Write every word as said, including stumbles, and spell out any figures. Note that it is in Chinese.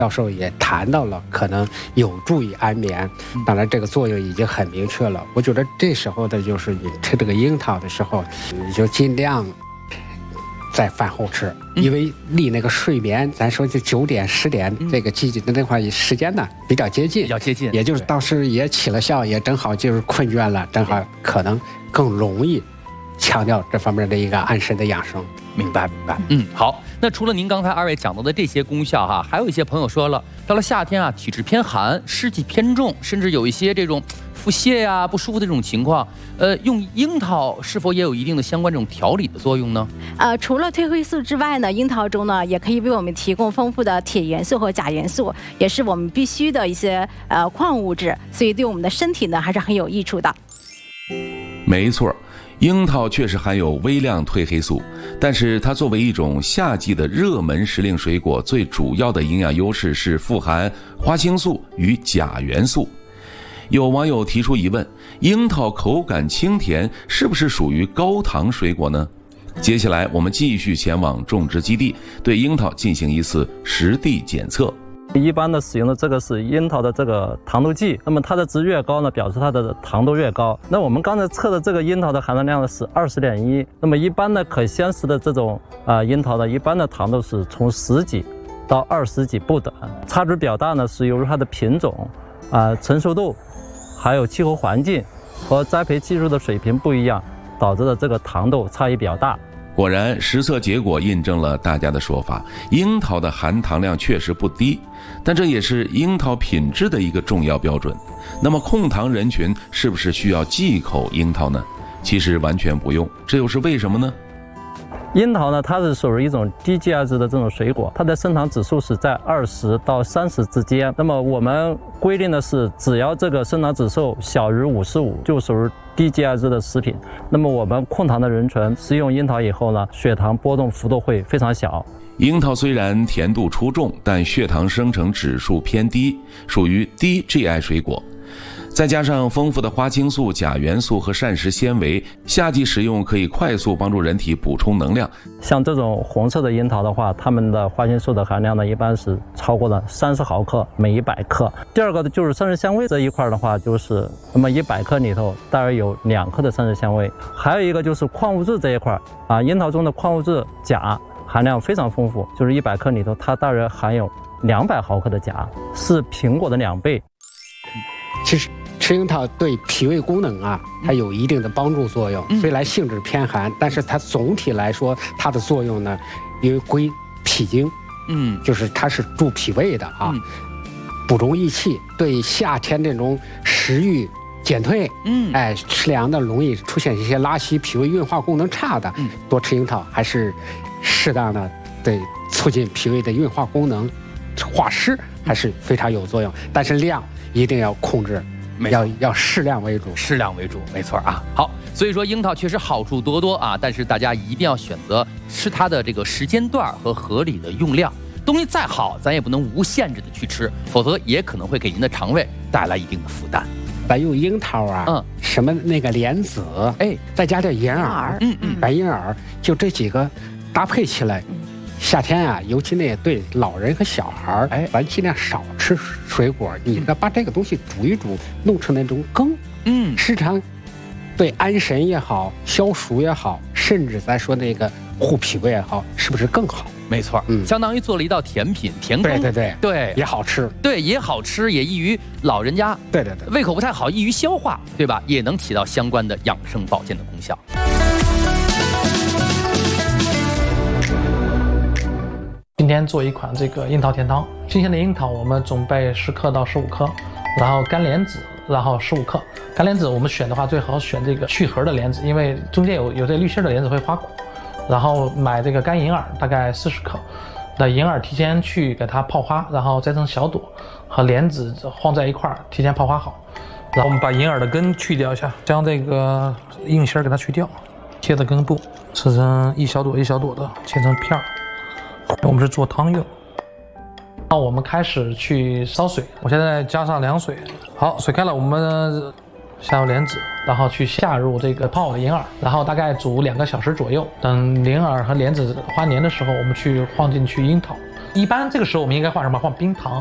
教授也谈到了，可能有助于安眠。当然，这个作用已经很明确了。我觉得这时候的就是你吃这个樱桃的时候，你就尽量在饭后吃，因为离那个睡眠，咱说就九点、十点这个季节的那块时间呢比较接近， 比较接近， 也就是当时也起了效，也正好就是困倦了，正好可能更容易强调这方面的一个安神的养生。 明白明白，嗯，好。那除了您刚才二位讲到的这些功效哈，还有一些朋友说了，到了夏天啊，体质偏寒，湿气偏重，甚至有一些这种腹泻呀、不舒服的这种情况，呃，用樱桃是否也有一定的相关这种调理的作用呢？ 呃，除了褪黑素之外呢，樱桃中呢也可以为我们提供丰富的铁元素和钾元素，也是我们必需的一些呃矿物质，所以对我们的身体呢还是很有益处的。 没错。樱桃确实含有微量褪黑素，但是它作为一种夏季的热门时令水果，最主要的营养优势是富含花青素与钾元素。有网友提出疑问，樱桃口感清甜，是不是属于高糖水果呢？接下来我们继续前往种植基地，对樱桃进行一次实地检测。 一般的使用的这个是樱桃的这个糖度计，那么它的值越高呢，表示它的糖度越高。那我们刚才测的这个樱桃的含糖量呢是二十点一，那么一般的可鲜食的这种啊、呃、樱桃的一般的糖度是从十几到二十几不等，差距比较大呢是由于它的品种啊、呃、成熟度，还有气候环境和栽培技术的水平不一样，导致的这个糖度差异比较大。 果然，实测结果印证了大家的说法，樱桃的含糖量确实不低，但这也是樱桃品质的一个重要标准。那么控糖人群是不是需要忌口樱桃呢？其实完全不用，这又是为什么呢？ 樱桃呢，它是属于一种低 G I 值的这种水果，它的升糖指数是在二十到三十之间。那么我们规定的是，只要这个升糖指数小于五十五，就属于低 G I 值的食品。那么我们控糖的人群食用樱桃以后呢，血糖波动幅度会非常小。 樱桃虽然甜度出众，但血糖生成指数偏低，属于低 G I 水果。再加上丰富的花青素、钾元素和膳食纤维，夏季食用可以快速帮助人体补充能量。 像这种红色的樱桃的话，它们的花青素的含量呢，一般是超过了三十毫克每一百克。第二个的就是膳食纤维这一块的话，就是那么一百克里头大约有两克的膳食纤维。还有一个就是矿物质这一块啊，樱桃中的矿物质钾含量非常丰富，就是一百克里头它大约含有两百毫克的钾，是苹果的两倍。 其实吃樱桃对脾胃功能啊，它有一定的帮助作用。虽然性质偏寒，但是它总体来说，它的作用呢，因为归脾经，嗯，就是它是助脾胃的啊，嗯、补中益气，对夏天这种食欲减退，嗯，哎，吃凉的容易出现一些拉稀、脾胃运化功能差的，嗯，多吃樱桃还是适当的对促进脾胃的运化功能、化湿还是非常有作用，但是量一定要控制。要要适量为主， 适量为主，没错啊。好，所以说樱桃确实好处多多啊，但是大家一定要选择吃它的这个时间段和合理的用量。东西再好，咱也不能无限制的去吃，否则也可能会给您的肠胃带来一定的负担。 咱用樱桃啊，嗯，什么那个莲子，哎，再加点银耳，嗯嗯，白银耳，就这几个搭配起来。夏天啊，尤其那对老人和小孩，哎，咱尽量少吃水果。你呢，把这个东西煮一煮，弄成那种羹，嗯，时常对安神也好，消暑也好，甚至咱说那个护脾胃也好，是不是更好？ 没错，嗯，相当于做了一道甜品，甜羹， 对对对对， 也好吃， 对，也好吃，也易于老人家， 对对对， 胃口不太好，易于消化，对吧？也能起到相关的养生保健的功效。 今天做一款这个樱桃甜汤，新鲜的樱桃我们准备十克到十五克，然后干莲子，然后十五克。干莲子我们选的话，最好选这个去核的莲子，因为中间有有这绿心的莲子会发苦。然后买这个干银耳，大概四十克。那银耳提前去给它泡花，然后摘成小朵，和莲子放在一块儿，提前泡花好。然后我们把银耳的根去掉一下，将这个硬芯给它去掉，贴着根部，切成一小朵一小朵的，切成片儿。我们是做汤用。那我们开始去烧水，我现在加上凉水。好，水开了，我们下入莲子，然后去下入这个泡好的银耳，然后大概煮两个小时左右。等银耳和莲子花黏的时候，我们去放进去樱桃， 一般这个时候我们应该放什么？放冰糖。